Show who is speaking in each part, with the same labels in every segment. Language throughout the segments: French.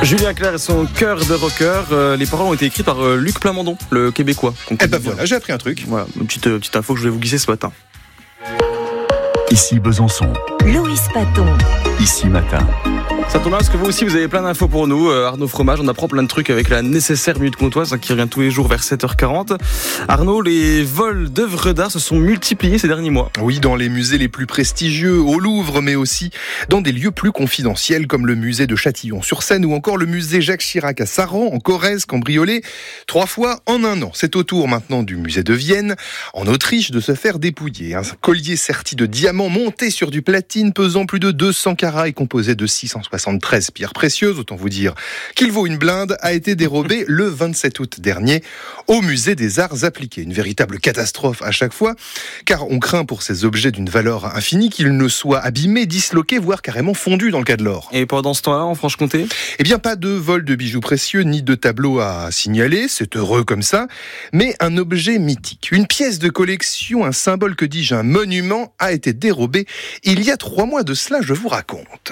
Speaker 1: Julien Clerc et son cœur de rocker. Les paroles ont été écrites par Luc Plamondon, le Québécois.
Speaker 2: Et ben voilà, j'ai appris un truc.
Speaker 1: Voilà, une petite info que je vais vous glisser ce matin.
Speaker 3: Ici Besançon.
Speaker 4: Louis Paton.
Speaker 3: Ici Matin.
Speaker 1: Ça tombe bien parce que vous aussi vous avez plein d'infos pour nous. Arnaud Fromage, on apprend plein de trucs avec la nécessaire minute comtoise qui revient tous les jours vers 7h40. Arnaud, les vols d'œuvres d'art se sont multipliés ces derniers mois.
Speaker 2: Oui, dans les musées les plus prestigieux, au Louvre, mais aussi dans des lieux plus confidentiels comme le musée de Châtillon-sur-Seine ou encore le musée Jacques Chirac à Saran, en Corrèze, cambriolé 3 fois en un an. C'est au tour maintenant du musée de Vienne, en Autriche, de se faire dépouiller. Un collier serti de diamants monté sur du platine pesant plus de 200 carats et composé de 673 pierres précieuses, autant vous dire qu'il vaut une blinde, a été dérobé le 27 août dernier au musée des Arts Appliqués. Une véritable catastrophe à chaque fois, car on craint pour ces objets d'une valeur infinie qu'ils ne soient abîmés, disloqués, voire carrément fondus dans le cas de l'or.
Speaker 1: Et pendant ce temps-là, en Franche-Comté ?
Speaker 2: Eh bien, pas de vol de bijoux précieux, ni de tableaux à signaler, c'est heureux comme ça, mais un objet mythique, une pièce de collection, un symbole, que dis-je, un monument, a été dérobé il y a 3 mois de cela, je vous raconte.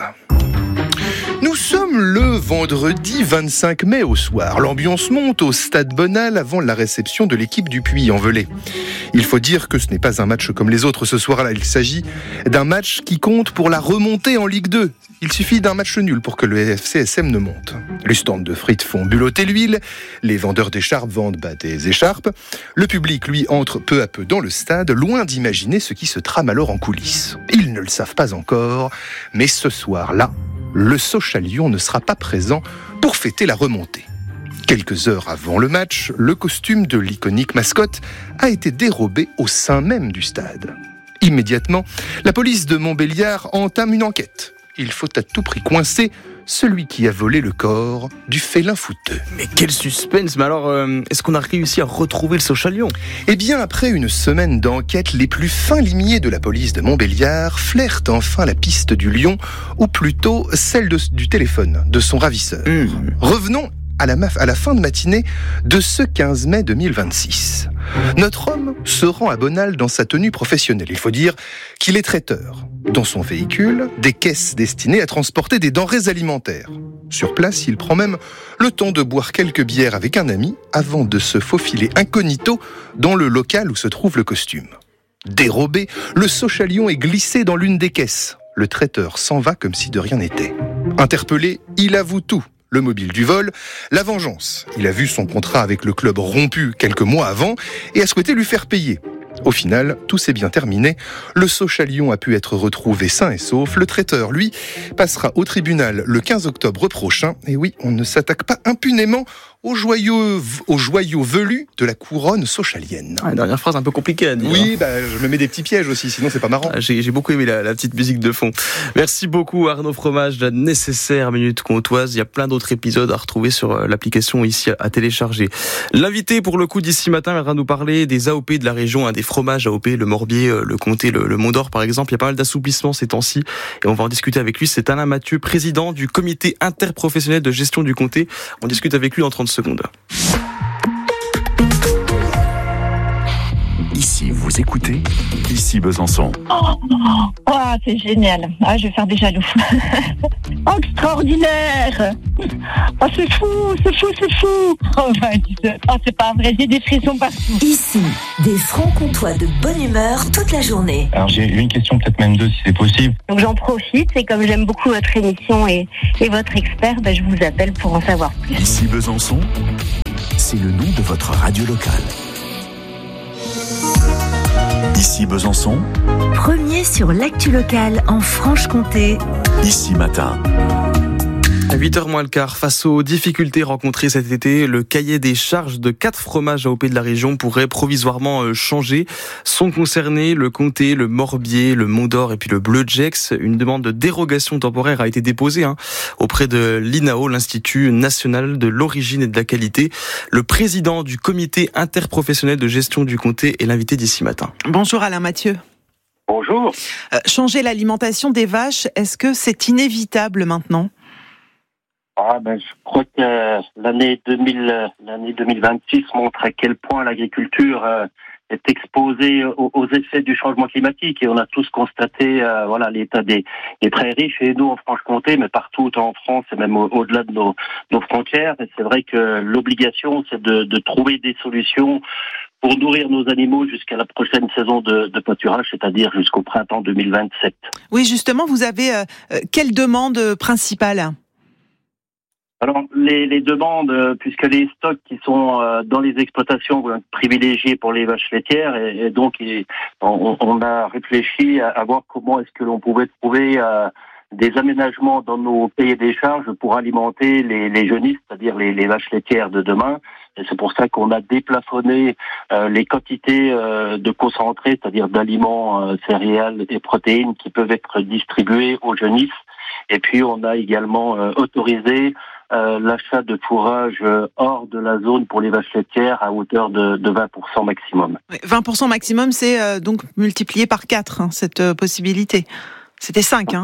Speaker 2: Nous sommes le vendredi 25 mai au soir. L'ambiance monte au Stade Bonal avant la réception de l'équipe du Puy-en-Velay. Il faut dire que ce n'est pas un match comme les autres ce soir-là. Il s'agit d'un match qui compte pour la remontée en Ligue 2. Il suffit d'un match nul pour que le FCSM ne monte. Les stands de frites font bulotter l'huile. Les vendeurs d'écharpes vendent des écharpes. Le public, lui, entre peu à peu dans le stade, loin d'imaginer ce qui se trame alors en coulisses. Ils ne le savent pas encore, mais ce soir-là, le Sochalion ne sera pas présent pour fêter la remontée. Quelques heures avant le match, le costume de l'iconique mascotte a été dérobé au sein même du stade. Immédiatement, la police de Montbéliard entame une enquête. Il faut à tout prix coincer celui qui a volé le corps du félin fouteux.
Speaker 1: Mais quel suspense! Mais alors, est-ce qu'on a réussi à retrouver le Sochalion?
Speaker 2: Eh bien, après une semaine d'enquête, les plus fins limiers de la police de Montbéliard flairent enfin la piste du lion, ou plutôt celle du téléphone de son ravisseur. Revenons à la fin de matinée de ce 15 mai 2026. Notre homme se rend à Bonal dans sa tenue professionnelle. Il faut dire qu'il est traiteur. Dans son véhicule, des caisses destinées à transporter des denrées alimentaires. Sur place, il prend même le temps de boire quelques bières avec un ami avant de se faufiler incognito dans le local où se trouve le costume. Dérobé, le Sochalion est glissé dans l'une des caisses. Le traiteur s'en va comme si de rien n'était. Interpellé, il avoue tout. Le mobile du vol, la vengeance. Il a vu son contrat avec le club rompu quelques mois avant et a souhaité lui faire payer. Au final, tout s'est bien terminé. Le Sochalion a pu être retrouvé sain et sauf. Le traiteur, lui, passera au tribunal le 15 octobre prochain. Et oui, on ne s'attaque pas impunément aux joyaux velus de la couronne sochalienne.
Speaker 1: Ah, dernière phrase un peu compliquée à dire.
Speaker 2: Oui, je me mets des petits pièges aussi, sinon c'est pas marrant.
Speaker 1: J'ai beaucoup aimé la petite musique de fond. Merci beaucoup Arnaud Fromage, la nécessaire minute comtoise. Il y a plein d'autres épisodes à retrouver sur l'application ici à télécharger. L'invité pour le coup d'ici matin viendra nous parler des AOP de la région, des fromages AOP, le Morbier, le Comté, le Mont d'Or par exemple. Il y a pas mal d'assouplissements ces temps-ci et on va en discuter avec lui. C'est Alain Mathieu, président du comité interprofessionnel de gestion du Comté. On discute avec lui en 30 secondes.
Speaker 3: Ici, vous écoutez Ici Besançon.
Speaker 5: Oh, c'est génial. Je vais faire des jaloux. Extraordinaire. Oh, c'est fou. Oh, c'est pas vrai, j'ai des frissons partout.
Speaker 4: Ici, des francs-comtois de bonne humeur toute la journée.
Speaker 6: Alors j'ai une question, peut-être même 2 si c'est possible.
Speaker 5: Donc j'en profite et comme j'aime beaucoup votre émission et votre expert, je vous appelle pour en savoir plus.
Speaker 3: Ici Besançon, c'est le nom de votre radio locale. Ici Besançon,
Speaker 4: Premier sur l'actu locale en Franche-Comté.
Speaker 3: Ici Matin.
Speaker 1: À 8h moins le quart, face aux difficultés rencontrées cet été, le cahier des charges de 4 fromages AOP de la région pourrait provisoirement changer. Sont concernés le Comté, le Morbier, le Mont d'Or et puis le Bleu Gex. Une demande de dérogation temporaire a été déposée auprès de l'INAO, l'Institut national de l'origine et de la qualité. Le président du comité interprofessionnel de gestion du Comté est l'invité d'ici matin.
Speaker 7: Bonjour Alain Mathieu.
Speaker 8: Bonjour.
Speaker 7: Changer l'alimentation des vaches, est-ce que c'est inévitable maintenant ?
Speaker 8: Je crois que l'année 2026 montre à quel point l'agriculture est exposé aux effets du changement climatique et on a tous constaté l'état des prairies chez nous en Franche-Comté, mais partout en France et même au-delà de nos frontières. Et c'est vrai que l'obligation, c'est de trouver des solutions pour nourrir nos animaux jusqu'à la prochaine saison de pâturage, c'est-à-dire jusqu'au printemps 2027.
Speaker 7: Oui, justement, vous avez quelle demande principale ?
Speaker 8: Alors, les demandes, puisque les stocks qui sont dans les exploitations vont être privilégiés pour les vaches laitières, et donc on a réfléchi à voir comment est-ce que l'on pouvait trouver des aménagements dans nos cahiers des charges pour alimenter les jeunisses, c'est-à-dire les vaches laitières de demain. Et c'est pour ça qu'on a déplafonné les quantités de concentrés, c'est-à-dire d'aliments céréales et protéines qui peuvent être distribués aux jeunisses. Et puis on a également autorisé l'achat de fourrage hors de la zone pour les vaches laitières à hauteur de 20% maximum.
Speaker 7: 20% maximum, c'est donc multiplié par 4, cette possibilité. C'était 5, hein ?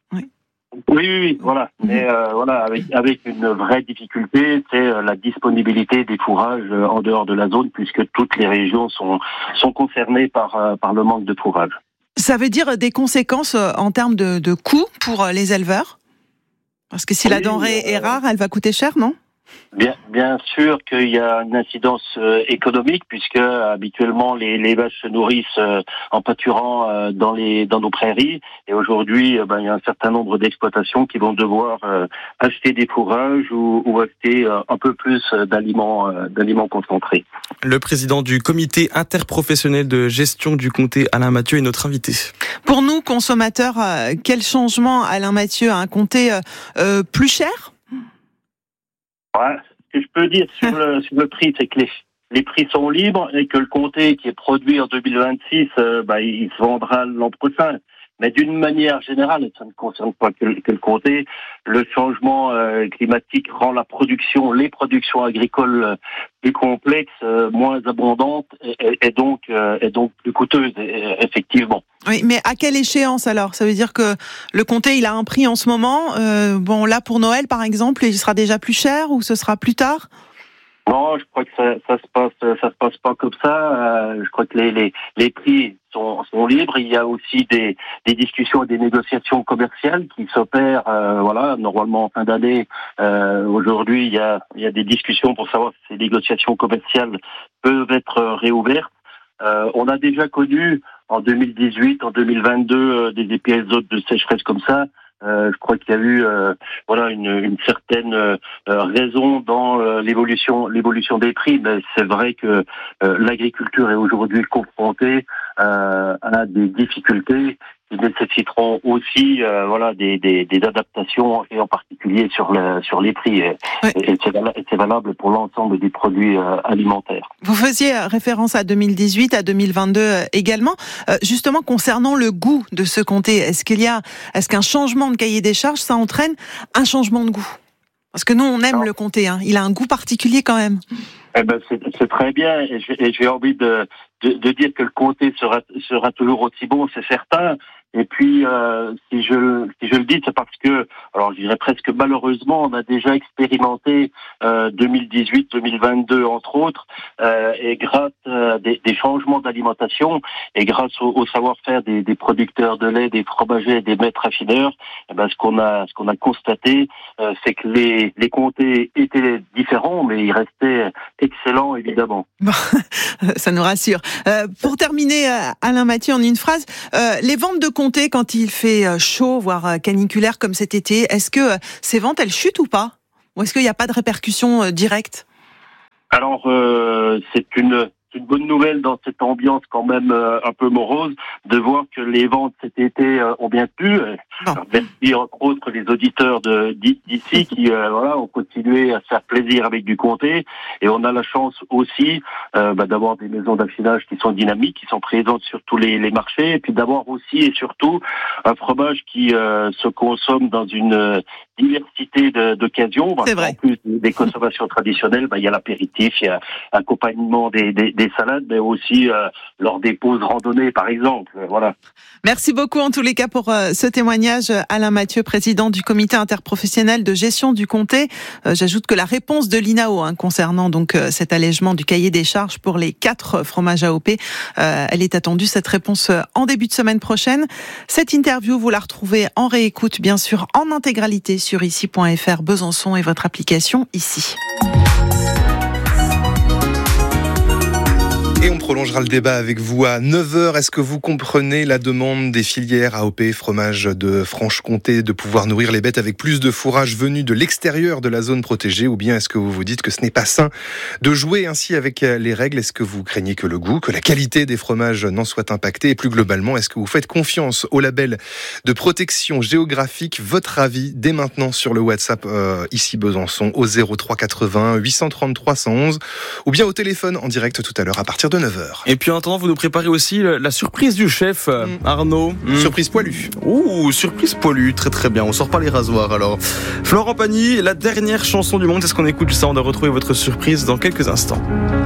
Speaker 8: Oui, voilà. Mais avec une vraie difficulté, c'est la disponibilité des fourrages en dehors de la zone, puisque toutes les régions sont concernées par le manque de fourrage.
Speaker 7: Ça veut dire des conséquences en termes de coûts pour les éleveurs ? Parce que si la denrée est rare, elle va coûter cher, non ?
Speaker 8: Bien sûr qu'il y a une incidence économique, puisque habituellement les vaches se nourrissent en pâturant dans nos prairies, et aujourd'hui il y a un certain nombre d'exploitations qui vont devoir acheter des fourrages ou acheter un peu plus d'aliments concentrés.
Speaker 1: Le président du comité interprofessionnel de gestion du comté, Alain Mathieu, est notre invité.
Speaker 7: Pour nous, consommateurs, quel changement, Alain Mathieu, a un comté plus cher ?
Speaker 8: Ouais, ce que je peux dire sur le prix, c'est que les prix sont libres et que le comté qui est produit en 2026, il se vendra l'an prochain. Mais d'une manière générale, et ça ne concerne pas que le comté, le changement climatique rend les productions agricoles plus complexes, moins abondantes et donc plus coûteuses, effectivement.
Speaker 7: Oui, mais à quelle échéance alors ? Ça veut dire que le comté, il a un prix en ce moment. Là, pour Noël, par exemple, il sera déjà plus cher ou ce sera plus tard ?
Speaker 8: Non, je crois que ça se passe pas comme ça. Je crois que les prix sont libres. Il y a aussi des discussions et des négociations commerciales qui s'opèrent. Normalement en fin d'année. Aujourd'hui, il y a des discussions pour savoir si ces négociations commerciales peuvent être réouvertes. On a déjà connu en 2018, en 2022 des épisodes de sécheresse comme ça. Je crois qu'il y a eu une certaine raison dans l'évolution des prix, mais c'est vrai que l'agriculture est aujourd'hui confrontée à des difficultés qui nécessiteront aussi des adaptations, et en particulier sur les prix. Et c'est valable pour l'ensemble des produits alimentaires.
Speaker 7: Vous faisiez référence à 2018, à 2022 également. Justement, concernant le goût de ce comté, est-ce qu'un changement de cahier des charges, ça entraîne un changement de goût ? Parce que nous, on aime le comté, hein. Il a un goût particulier quand même.
Speaker 8: C'est très bien, et j'ai envie de dire que le comté sera toujours aussi bon, c'est certain. Et puis, si je le dis, c'est parce que, alors je dirais presque malheureusement, on a déjà expérimenté 2018-2022 entre autres, et grâce à des changements d'alimentation et grâce au savoir-faire des producteurs de lait, des fromagers et des maîtres raffineurs, ce qu'on a constaté, c'est que les comtés étaient différents, mais ils restaient excellents évidemment.
Speaker 7: Bon, ça nous rassure. Pour terminer, Alain Mathieu, en une phrase, les ventes de comté quand il fait chaud, voire caniculaire comme cet été, est-ce que ces ventes, elles chutent ou pas ? Ou est-ce qu'il n'y a pas de répercussions directes ?
Speaker 8: Alors, c'est une bonne nouvelle dans cette ambiance quand même un peu morose, de voir que les ventes cet été ont bien plu. Merci entre autres les auditeurs d'ici qui ont continué à se faire plaisir avec du comté. Et on a la chance aussi d'avoir des maisons d'affinage qui sont dynamiques, qui sont présentes sur tous les marchés, et puis d'avoir aussi et surtout un fromage qui se consomme dans une diversité qualité d'occasion.
Speaker 7: C'est vrai.
Speaker 8: En plus des consommations traditionnelles, il y a l'apéritif, il y a l'accompagnement des salades, mais aussi lors des pauses randonnées, par exemple. Voilà.
Speaker 7: Merci beaucoup en tous les cas pour ce témoignage, Alain Mathieu, président du comité interprofessionnel de gestion du comté. J'ajoute que la réponse de l'INAO concernant donc cet allègement du cahier des charges pour les 4 fromages AOP, elle est attendue, cette réponse, en début de semaine prochaine. Cette interview, vous la retrouvez en réécoute, bien sûr, en intégralité sur ici.fr, Besançon et votre application ici.
Speaker 2: Et on prolongera le débat avec vous à 9h. Est-ce que vous comprenez la demande des filières AOP fromage de Franche-Comté de pouvoir nourrir les bêtes avec plus de fourrage venu de l'extérieur de la zone protégée? Ou bien est-ce que vous vous dites que ce n'est pas sain de jouer ainsi avec les règles? Est-ce que vous craignez que le goût, que la qualité des fromages n'en soit impactée? Et plus globalement, est-ce que vous faites confiance au label de protection géographique? Votre avis dès maintenant sur le WhatsApp ici Besançon au 03 80 833 111 ou bien au téléphone en direct tout à l'heure à partir de 9h.
Speaker 1: Et puis en attendant, vous nous préparez aussi la surprise du chef, Arnaud.
Speaker 2: Surprise poilue.
Speaker 1: Ouh, surprise poilue, très très bien. On sort pas les rasoirs alors. Florent Pagny, la dernière chanson du monde, est-ce qu'on écoute ça? On va retrouver votre surprise dans quelques instants.